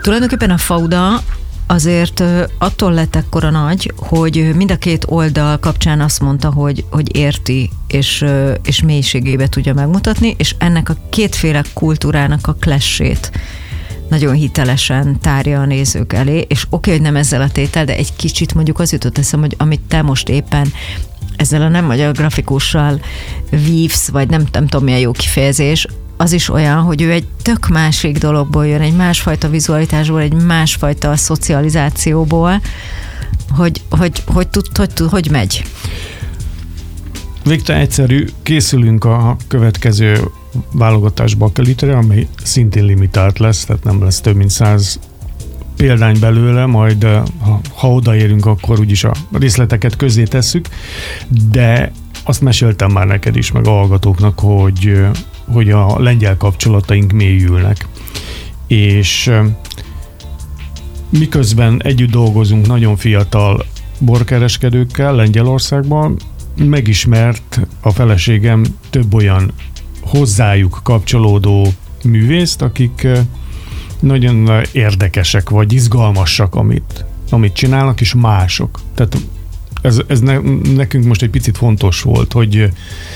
Tulajdonképpen a Fauda azért attól lett ekkora nagy, hogy mind a két oldal kapcsán azt mondta, hogy érti, és mélységébe tudja megmutatni, és ennek a kétféle kultúrának a clash-ét nagyon hitelesen tárja a nézők elé, és oké, hogy nem ezzel a tétel, de egy kicsit mondjuk az jutott eszem, hogy amit te most éppen ezzel a nem magyar grafikussal vívsz, vagy nem tudom milyen jó kifejezés, az is olyan, hogy ő egy tök másik dologból jön, egy másfajta vizualitásból, egy másfajta szocializációból, hogy megy. Végtelen egyszerű, készülünk a következő válogatás bakelitre, ami szintén limitált lesz, tehát nem lesz több mint 100 példány belőle, majd ha odaérünk, akkor úgyis a részleteket közzé tesszük, de azt meséltem már neked is, meg a hallgatóknak, hogy a lengyel kapcsolataink mélyülnek. És miközben együtt dolgozunk nagyon fiatal borkereskedőkkel Lengyelországban, megismert a feleségem több olyan hozzájuk kapcsolódó művészt, akik nagyon érdekesek, vagy izgalmasak, amit csinálnak, és mások. Tehát ez nekünk most egy picit fontos volt, hogy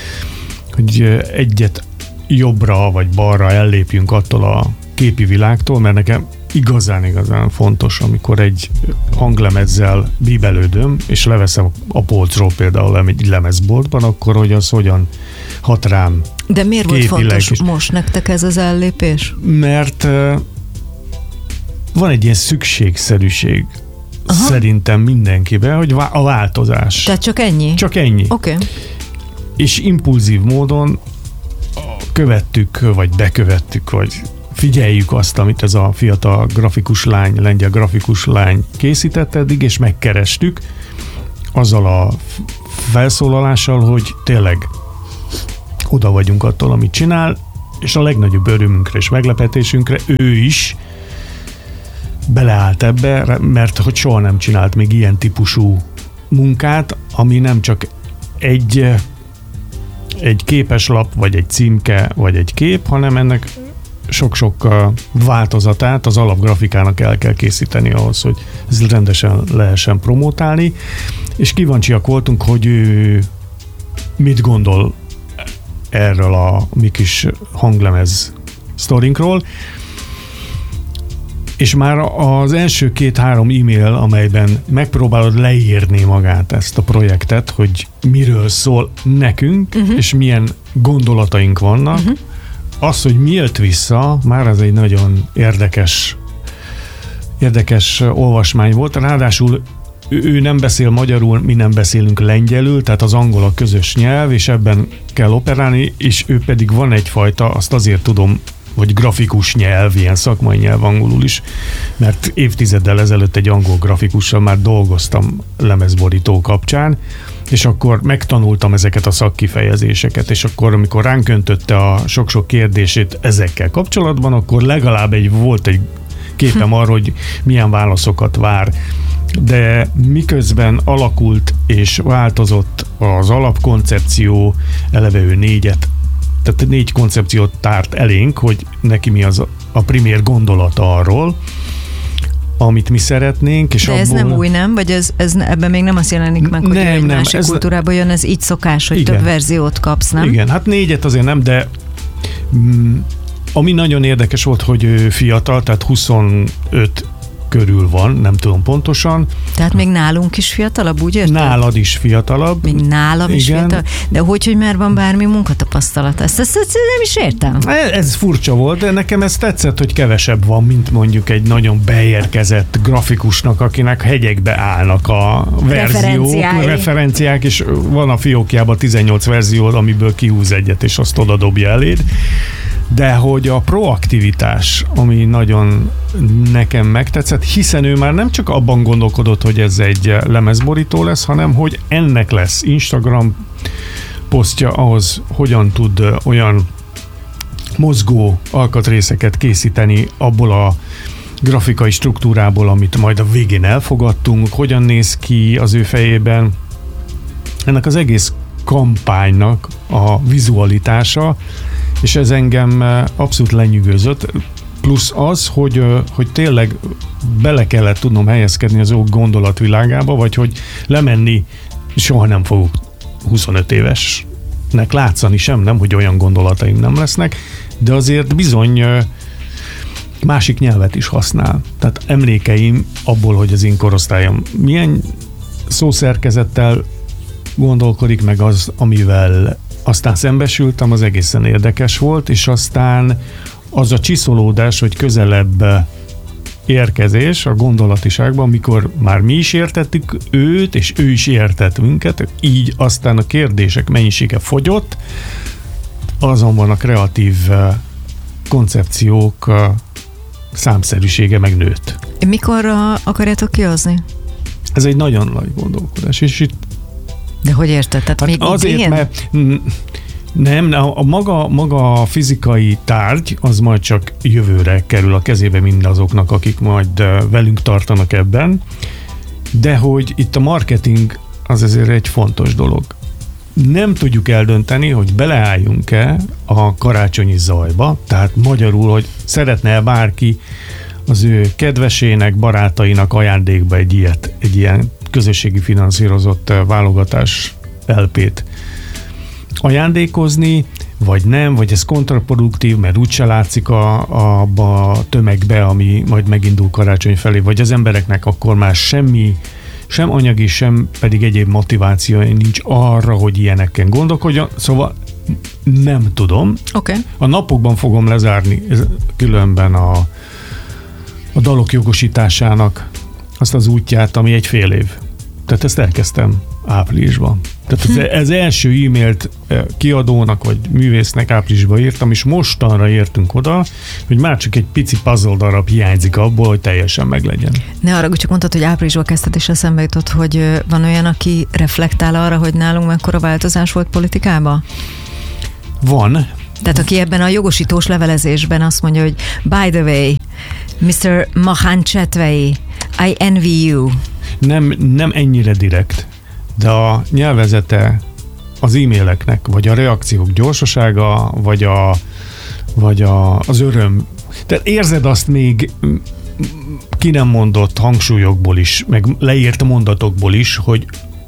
egyet jobbra vagy balra ellépjünk attól a képi világtól, mert nekem igazán fontos, amikor egy hanglemezzel bíbelődöm, és leveszem a polcról például egy lemezboltban, akkor hogy az hogyan hat rám. De miért volt fontos most nektek ez az ellépés? Mert van egy ilyen szükségszerűség szerintem mindenkiben, hogy a változás. Tehát csak ennyi? Csak ennyi. Oké. És impulzív módon követtük, vagy bekövettük, vagy figyeljük azt, amit ez a fiatal grafikus lány, lengyel grafikus lány készített eddig, és megkerestük azzal a felszólalással, hogy tényleg oda vagyunk attól, amit csinál, és a legnagyobb örömünkre és meglepetésünkre ő is beleállt ebbe, mert hogy soha nem csinált még ilyen típusú munkát, ami nem csak egy képeslap, vagy egy címke, vagy egy kép, hanem ennek sok-sok változatát az alapgrafikának el kell készíteni ahhoz, hogy ez rendesen lehessen promotálni, és kíváncsiak voltunk, hogy ő mit gondol erről a mi kis hanglemez sztorinkról, és már az első 2-3 e-mail, amelyben megpróbálod leírni magát ezt a projektet, hogy miről szól nekünk, és milyen gondolataink vannak, az, hogy mi jött vissza, már ez egy nagyon érdekes olvasmány volt. Ráadásul ő nem beszél magyarul, mi nem beszélünk lengyelül, tehát az angol a közös nyelv, és ebben kell operálni, és ő pedig van egyfajta, azt azért tudom, vagy grafikus nyelv, ilyen szakmai nyelv angolul is, mert évtizeddel ezelőtt egy angol grafikussal már dolgoztam lemezborító kapcsán, és akkor megtanultam ezeket a szakkifejezéseket, és akkor, amikor ránk öntötte a sok-sok kérdését ezekkel kapcsolatban, akkor legalább volt egy képem arra, hogy milyen válaszokat vár. De miközben alakult és változott az alapkoncepció, eleve ő 4 koncepciót tárt elénk, hogy neki mi az a primér gondolata arról, amit mi szeretnénk. És de ez nem új, nem? Vagy ez ebben még nem azt jelenik meg, hogy egy másik kultúrából jön, ez így szokás, hogy igen, több verziót kapsz, nem? Igen, hát 4 azért nem, de ami nagyon érdekes volt, hogy ő fiatal, tehát 25 körül van, nem tudom pontosan. Tehát még nálunk is fiatalabb, úgy érted? Nálad is fiatalabb. Még nálam is fiatalabb? De hogy már van bármi munkatapasztalata? Ezt nem is értem. Ez furcsa volt, de nekem ez tetszett, hogy kevesebb van, mint mondjuk egy nagyon beérkezett grafikusnak, akinek hegyekbe állnak a referenciák, és van a fiókjában 18 verzió, amiből kihúz egyet, és azt oda dobja eléd. De hogy a proaktivitás, ami nagyon nekem megtetszett, hiszen ő már nem csak abban gondolkodott, hogy ez egy lemezborító lesz, hanem hogy ennek lesz Instagram posztja ahhoz, hogyan tud olyan mozgó alkatrészeket készíteni abból a grafikai struktúrából, amit majd a végén elfogadtunk, hogyan néz ki az ő fejében. Ennek az egész kampánynak a vizualitása, és ez engem abszolút lenyűgözött. Plusz az, hogy tényleg bele kellett tudnom helyezkedni az ő gondolatvilágába, vagy hogy lemenni soha nem fogok 25 évesnek látszani sem, nem, hogy olyan gondolataim nem lesznek, de azért bizony másik nyelvet is használ. Tehát emlékeim abból, hogy az én korosztályom milyen szószerkezettel gondolkodik, meg az, amivel aztán szembesültem, az egészen érdekes volt, és aztán az a csiszolódás, hogy közelebb érkezés a gondolatiságban, amikor már mi is értettük őt, és ő is értett minket, így aztán a kérdések mennyisége fogyott, azonban a kreatív koncepciók számszerűsége megnőtt. Mikorra akarjátok kihozni? Ez egy nagyon nagy gondolkodás, és itt de hogy érted? Tehát még azért, idén? mert nem, a maga fizikai tárgy, az majd csak jövőre kerül a kezébe mindazoknak, akik majd velünk tartanak ebben, de hogy itt a marketing az azért egy fontos dolog. Nem tudjuk eldönteni, hogy beleálljunk-e a karácsonyi zajba, tehát magyarul, hogy szeretne-e bárki az ő kedvesének, barátainak ajándékba egy ilyen közösségi finanszírozott válogatás LP-t ajándékozni, vagy nem, vagy ez kontraproduktív, mert úgyse látszik abba a tömegbe, ami majd megindul karácsony felé, vagy az embereknek akkor már semmi, sem anyagi, sem pedig egyéb motiváció nincs arra, hogy ilyeneken gondolkodjon, szóval nem tudom. Okay. A napokban fogom lezárni különben a dalok jogosításának azt az útját, ami egy fél év. Tehát ezt elkezdtem áprilisban. Tehát ez első e-mailt kiadónak vagy művésznek áprilisban írtam, és mostanra értünk oda, hogy már csak egy pici puzzle darab hiányzik abból, hogy teljesen meglegyen. Ne arra, csak mondtad, hogy áprilisban kezdted, és eszembe jutott, hogy van olyan, aki reflektál arra, hogy nálunk mekkora változás volt politikában? Van. Tehát aki ebben a jogosítós levelezésben azt mondja, hogy by the way, Mr. Mahan Csetvei, I envy you. Nem ennyire direkt, de a nyelvezete az e-maileknek, vagy a reakciók gyorsasága, vagy az öröm. Tehát érzed azt még ki nem mondott hangsúlyokból is, meg leírt mondatokból is, hogy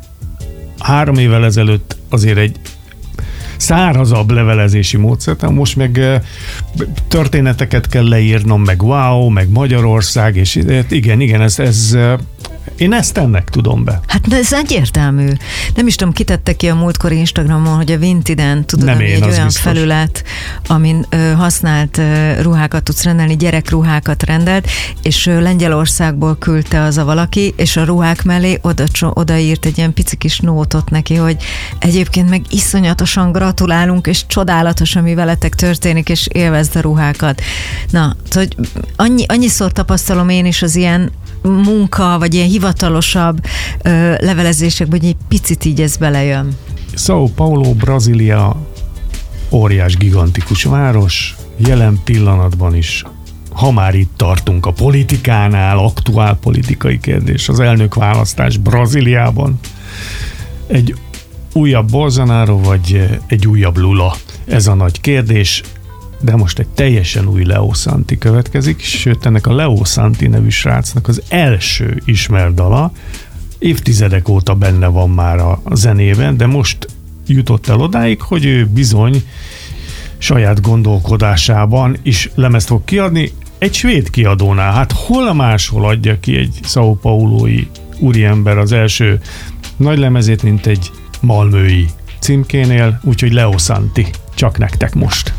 3 évvel ezelőtt azért egy szárazabb levelezési módszer, most meg történeteket kell leírnom, meg wow, meg Magyarország, és igen, ez én ezt ennek tudom be. Hát ez egyértelmű. Nem is tudom, kitette ki a múltkori Instagramon, hogy a Vintiden, tudod, nem ami én, egy olyan biztos. felület, amin használt ruhákat tudsz rendelni, gyerekruhákat rendelt, és Lengyelországból küldte az a valaki, és a ruhák mellé odaírt egy ilyen pici kis nótot neki, hogy egyébként meg iszonyatosan gratulálunk, és csodálatos, ami veletek történik, és élvezd a ruhákat. Na, hogy annyiszor tapasztalom én is az ilyen munka, vagy ilyen hivatalosabb levelezésekben, hogy egy picit így ez belejön. São Paulo, Brazília, óriás, gigantikus város, jelen pillanatban is, ha már itt tartunk a politikánál, aktuál politikai kérdés, az elnökválasztás Brazíliában, egy újabb Bolsonaro, vagy egy újabb Lula? Ez a nagy kérdés. De most egy teljesen új Leo Santi következik, sőt ennek a Leo Santi nevű srácnak az első ismert dala, évtizedek óta benne van már a zenében, de most jutott el odáig, hogy ő bizony saját gondolkodásában is lemezt fog kiadni egy svéd kiadónál. Hát hol máshol adja ki egy São Paulói úriember az első nagy lemezét, mint egy malmői címkénél, úgyhogy Leo Santi, csak nektek most.